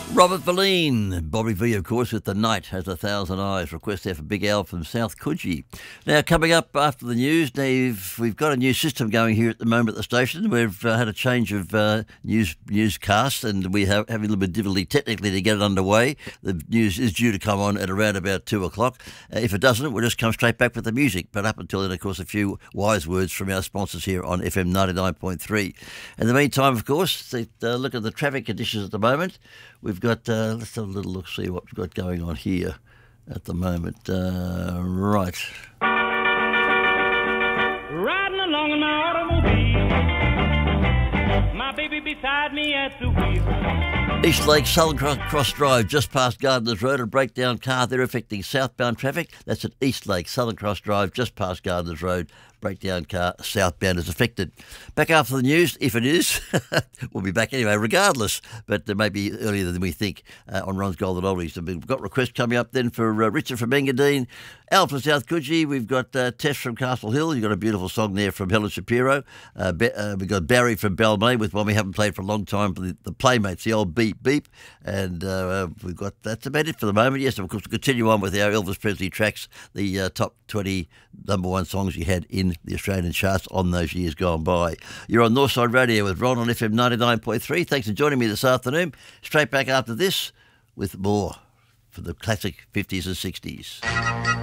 Robert Verleen, Bobby V, of course, with The Night Has a Thousand Eyes. Request there for Big Al from South Coogee. Now, coming up after the news, Dave, we've got a new system going here at the moment at the station. We've had a change of newscast, and we have having a little bit of difficulty technically to get it underway. The news is due to come on at around about 2 o'clock. If it doesn't, we'll just come straight back with the music. But up until then, of course, a few wise words from our sponsors here on FM 99.3. In the meantime, of course, look at the traffic conditions at the moment. We've got, let's have a little look, see what we've got going on here at the moment. Right. Riding along in my automobile, my baby beside me at the wheel. East Lake Southern Cross Drive, just past Gardeners Road, a breakdown car there affecting southbound traffic. That's at East Lake Southern Cross Drive, just past Gardeners Road. Breakdown car southbound is affected. Back after the news, if it is. We'll be back anyway, regardless. But it may be earlier than we think on Ron's Golden Oldies. We've got requests coming up then for Richard from Engadine, Al from South Coogee. We've got Tess from Castle Hill. You've got a beautiful song there from Helen Shapiro. We've got Barry from Balmain with one we haven't played for a long time, the Playmates, the old Beep Beep. And we've got, that's about it for the moment. Yes, of course, we'll continue on with our Elvis Presley tracks, the top 20 number one songs you had in the Australian charts on those years gone by. You're on Northside Radio with Ron on FM 99.3. Thanks for joining me this afternoon. Straight back after this with more for the classic 50s and 60s.